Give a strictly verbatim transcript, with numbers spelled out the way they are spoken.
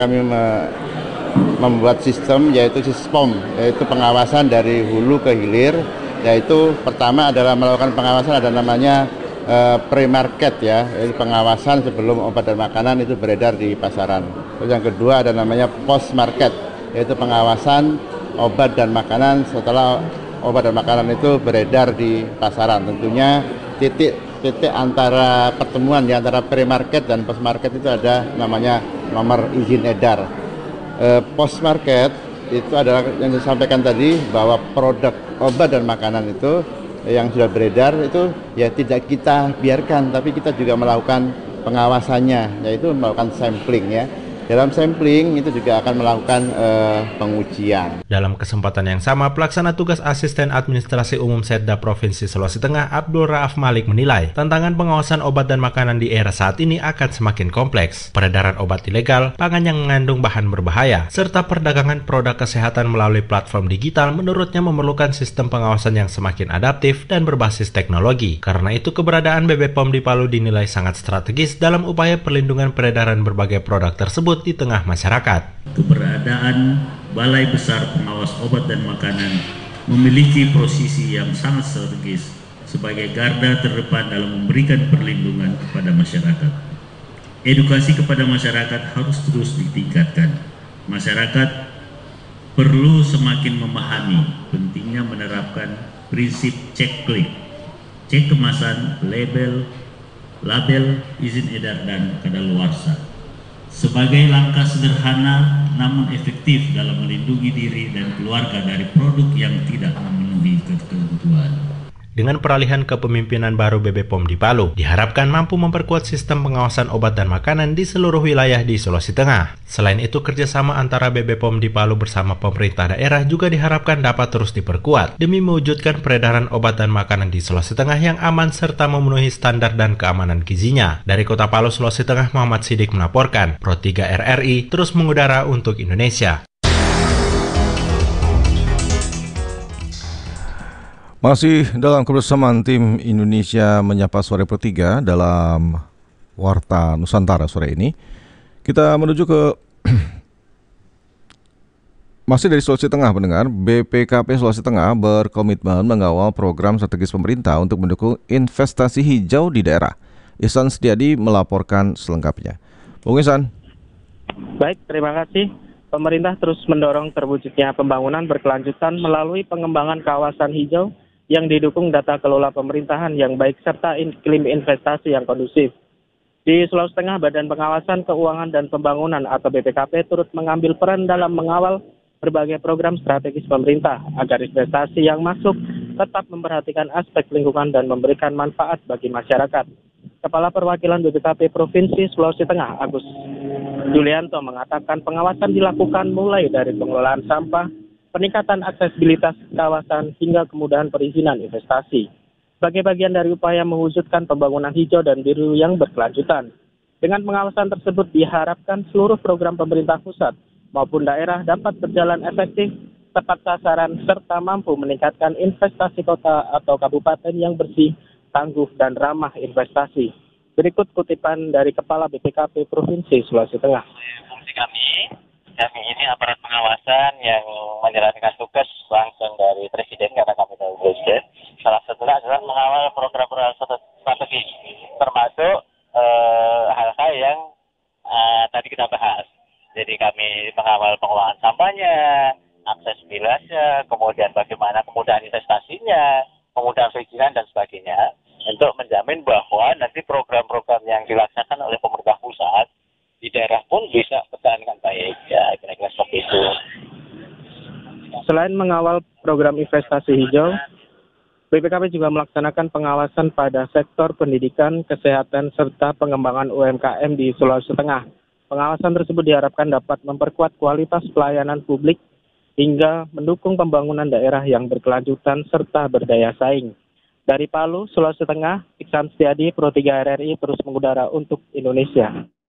Kami me- membuat sistem yaitu sistem yaitu pengawasan dari hulu ke hilir, yaitu pertama adalah melakukan pengawasan ada namanya eh, pre-market ya, yaitu pengawasan sebelum obat dan makanan itu beredar di pasaran. Terus yang kedua ada namanya post-market, yaitu pengawasan obat dan makanan setelah obat dan makanan itu beredar di pasaran. Tentunya titik titik antara pertemuan di antara pre-market dan post-market itu ada namanya nomor izin edar. E, post-market itu adalah yang disampaikan tadi bahwa produk obat dan makanan itu yang sudah beredar itu ya tidak kita biarkan, tapi kita juga melakukan pengawasannya, yaitu melakukan sampling ya. Dalam sampling itu juga akan melakukan uh, pengujian. Dalam kesempatan yang sama, pelaksana tugas Asisten Administrasi Umum Setda Provinsi Sulawesi Tengah Abdul Raaf Malik menilai tantangan pengawasan obat dan makanan di era saat ini akan semakin kompleks. Peredaran obat ilegal, pangan yang mengandung bahan berbahaya, serta perdagangan produk kesehatan melalui platform digital menurutnya memerlukan sistem pengawasan yang semakin adaptif dan berbasis teknologi. Karena itu keberadaan B B P O M di Palu dinilai sangat strategis dalam upaya perlindungan peredaran berbagai produk tersebut di tengah masyarakat. Keberadaan Balai Besar Pengawas Obat dan Makanan memiliki posisi yang sangat strategis sebagai garda terdepan dalam memberikan perlindungan kepada masyarakat. Edukasi kepada masyarakat harus terus ditingkatkan. Masyarakat perlu semakin memahami pentingnya menerapkan prinsip cek klik, cek kemasan, label, label, izin edar, dan kadaluarsa sebagai langkah sederhana namun efektif dalam melindungi diri dan keluarga dari produk yang tidak memenuhi ketentuan. Dengan peralihan kepemimpinan baru B B P O M di Palu, diharapkan mampu memperkuat sistem pengawasan obat dan makanan di seluruh wilayah di Sulawesi Tengah. Selain itu, kerjasama antara B B P O M di Palu bersama pemerintah daerah juga diharapkan dapat terus diperkuat demi mewujudkan peredaran obat dan makanan di Sulawesi Tengah yang aman serta memenuhi standar dan keamanan gizinya. Dari Kota Palu, Sulawesi Tengah, Muhammad Sidik melaporkan, Pro tiga R R I terus mengudara untuk Indonesia. Masih dalam kebersamaan tim Indonesia Menyapa Sore Pro tiga dalam Warta Nusantara sore ini, kita menuju ke masih dari Sulawesi Tengah pendengar. B P K P Sulawesi Tengah berkomitmen mengawal program strategis pemerintah untuk mendukung investasi hijau di daerah. Ihsan Setiadi melaporkan selengkapnya. Bung Ihsan. Baik, terima kasih. Pemerintah terus mendorong terwujudnya pembangunan berkelanjutan melalui pengembangan kawasan hijau yang didukung data kelola pemerintahan yang baik serta iklim investasi yang kondusif. Di Sulawesi Tengah, Badan Pengawasan Keuangan dan Pembangunan atau B P K P turut mengambil peran dalam mengawal berbagai program strategis pemerintah agar investasi yang masuk tetap memperhatikan aspek lingkungan dan memberikan manfaat bagi masyarakat. Kepala Perwakilan B P K P Provinsi Sulawesi Tengah, Agus Julianto, mengatakan pengawasan dilakukan mulai dari pengelolaan sampah, peningkatan aksesibilitas kawasan, hingga kemudahan perizinan investasi. Sebagai bagian dari upaya mewujudkan pembangunan hijau dan biru yang berkelanjutan. Dengan pengawasan tersebut diharapkan seluruh program pemerintah pusat maupun daerah dapat berjalan efektif, tepat sasaran, serta mampu meningkatkan investasi kota atau kabupaten yang bersih, tangguh, dan ramah investasi. Berikut kutipan dari Kepala B P K P Provinsi Sulawesi Tengah. Fungsi kami, kami ini aparat pengawasan yang menjalankan tugas langsung dari Presiden, karena kami tahu Presiden. Salah satunya adalah mengawal program-program strategis, termasuk eh, hal-hal yang eh, tadi kita bahas. Jadi kami mengawal pengelolaan sampahnya, aksesibilitasnya, kemudian bagaimana kemudahan investasinya, kemudahan perizinan dan sebagainya, untuk menjamin bahwa nanti program-program yang dilaksanakan oleh pemerintah pusat di daerah pun bisa berjalan dengan baik, ya kira-kira seperti itu. Selain mengawal program investasi hijau, B P K P juga melaksanakan pengawasan pada sektor pendidikan, kesehatan, serta pengembangan U M K M di Sulawesi Tengah. Pengawasan tersebut diharapkan dapat memperkuat kualitas pelayanan publik hingga mendukung pembangunan daerah yang berkelanjutan serta berdaya saing. Dari Palu, Sulawesi Tengah, Ihsan Setiadi, Pro tiga R R I terus mengudara untuk Indonesia.